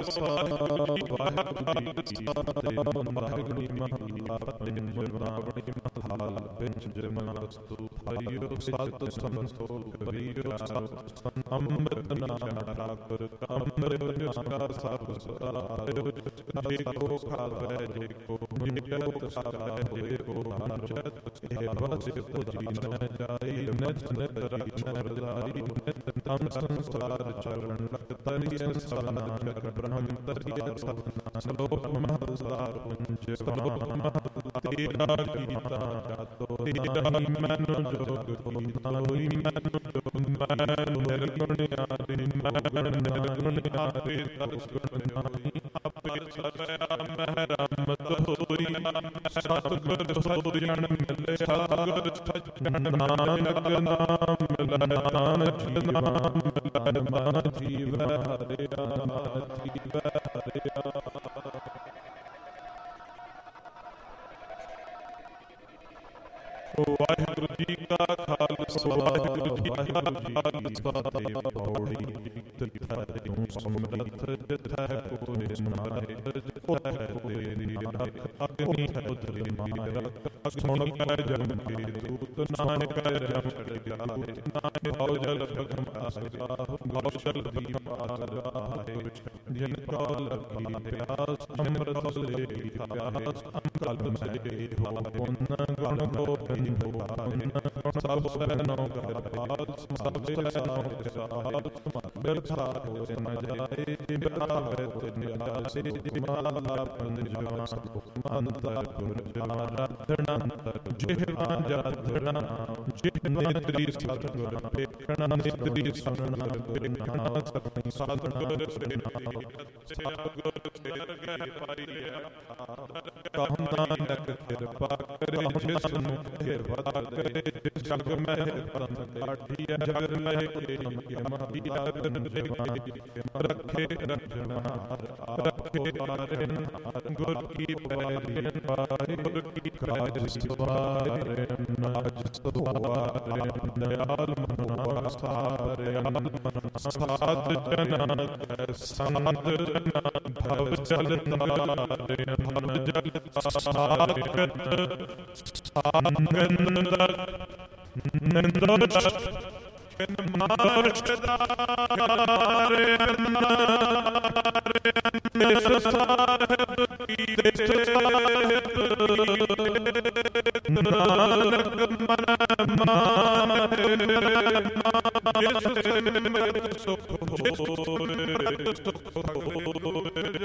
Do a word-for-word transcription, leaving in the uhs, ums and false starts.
ਖਾਲਸਾ ਵਾਹਿਗੁਰੂ ਜੀ ਕੀ ਫਤਿਹ। ਵਾਹਿਗੁਰੂ ਜੀ ਮਹੱਲਾ ਪੰਜਵਾਂ। ਮਹੱਲਾ ਪੰਜਵਾਂ। ਭਾਈਓ ਸਤ ਸੰਤੋ ਕਬੀਰ ਅੰਮ੍ਰਿਤ ਨਾਮ ਠਾਕੁਰ ਅੰਮ੍ਰਿਤ ਜਸਕਾ ਸਭ ਸੁਧਾਰਿਓ। ਜੇ ਕੋ ਖਾਵੈ ਜੇ ਕੋ ਮਿਟਿਓ ਸਕਾਇ ਜੇ ਕੋ ਨਾਚਤ ਇਹ ਵਸਿਤ ਜੀਵਨ ਜਾਈ। ਨਿਤ ਨਿਤ ਰੀਛ ਰਜਾਈ ਤਮ ਸੰਸਾਰ ਚਰਨ ਤਰੀਐ ਸਭਨਾਨਕ ਬ੍ਰਹਮ ਤਰੀਐ ਸਭਨਾ। ਸ਼ਲੋਕ ਮਹੱਲਾ ਪੰਜਵਾਂ। ਤੇਰਾ ਕੀਤਾ ਜਾਤੋ ਨਾਹੀ ਮੈਨੂੰ ਜੋਗ ਕੀਤਾ ਹੋਈ ਮੈਨੂੰ ਜੋ ਮੈਂ ਨਿਰਗੁਣ ਆਦਿ ਮੈਂ ਨਿਰਗੁਣ ਆਦਿ ਤਸ ਗੁਣ ਨਾਹੀ। ਆਪੇ ਸਭਿਆ ਮਹਿ ਰਮਤ ਹੋਈ ਸਤਿਗੁਰ ਸਤਿ ਜਨ ਮਿਲੇ ਸਤਿਗੁਰ ਸੱਚਨ ਨਾਨਕ ਨਾਮ ਮਿਲੈ ਜੀਵਨ ਮਿਲੈ ਮਨ ਜੀਵੈ ਹਰਿਆ ਜੀਵੈ ਹਰਿਆ। ਵਾਹਿਗੁਰੂ ਜੀ ਕਾ ਖਾਲਸਾ ਵਾਹਿਗੁਰੂ ਜੀ ਕੀ ਫਤਿਹ। ਪੌੜੀ ਤਿਥੈ ਤੂੰ ਸਮਰਥ ਜਿਥੈ ਕੋਇ ਸਮਾਏ ਤਿਥੈ ਤੇਰੀ ਰੱਖ ਅਗਨੀ ਉਦਰਿ ਮਾਇਆ। ਸੁਣ ਕੈ ਜਮ ਕੇ ਦੂਤ ਨਾਨਕ ਜਮ ਚੜਿਆ ਨਾਨਕ ਭਉ ਜਲ ਭਗਮ ਆਸਾ ਗੌਸ਼ਲ ਦੀਪ ਆਸਰਾਏ। ਜਿਨ ਕੋ ਲੱਗੀ ਪਿਆਸ ਅੰਮ੍ਰਿਤ ਲੇ ਪਿਆਸ ਅੰਕਲ ਮਹਿ ਹੋ ਪੁੰਨ ਗੁਣ ਗੋਬਿੰਦ ਸਭ ਸੈਨੋ ਕਰਪਾਲ ਸਭ ਸੈਨੋ ਕਿਰਪਾਲ। ਬਿਰਥਾ ਹੋਇ ਨ ਜਾਏ ਬਿਰਾਵੇ ਤਿਨ ਆਸੇ ਮਾਲਾ ਪੰਜਵਾਂ। ਅੰਤਰ ਗੁਰ ਆਰਾਧਨਾ ਜਿਹਵਾ ਜਾਧਨਾ ਜਿਹ ਨੇਤਰੀ ਸਤਿਗੁਰ ਵੇਖਣਾ ਨੇਤਰੀ ਸੁਣਨਾ ਵੇਖਣਾ ਸਤਿ ਸਤਿਗੁਰ ਸੇਵੀ ਸਤਿਗੁਰ ਸਿਰ ਗਹਿ ਪਾਈਐ। ਕਹੁ ਨਾਨਕ ਕਿਰਪਾ ਕਰੇ ਜਿਸ ਨੂੰ ਕਿਰਪਾ ਕਰੇ। ਜਗ ਮਹਿ ਪੰਥ ਕਾਢੀਐ ਜਗ ਮਹਿ ਏਮ ਮਹੀ ਅਗਨ ਜਗਾਈ। ਰੱਖੇ ਰੱਖਣਹਾਰ ਰੱਖੇ ਪਾਰਨ ਗੁਰ ਕੀ ਪੈਰੀ ਪਾਏ ਗੁਰ ਕੀ ਕਾਜ ਸਵਾਰੇ ਨਾਜ ਸਵਾਰੇ ਦਇਆਲ ਮਨੁ ਸਾਰੇ। ਸਾਧ ਜਨਾਂ ਕੈ ਸੰਗ ਭਵ ਜਲ ਤਾਰੇ ਭਵ ਜਲ ਸਾਗਤ ਸਾਗੰਦਰ ਨਿੰਦਰ ਕਿਨ ਮਾਰਸ਼ਦਾਰੇ ਅੰਦਾਰੇ ਨਿਸ ਸਾਹਿਬ ਕੀ ਦੇਸ ਸਾਹਿਬ ਨਾਨਕ ਮਨ ਮਾਹੇ ਜਿਸ ਸਿਮਰਤ ਸੁਖ ਹੋਏ ਸੁਖ ਹੋਏ।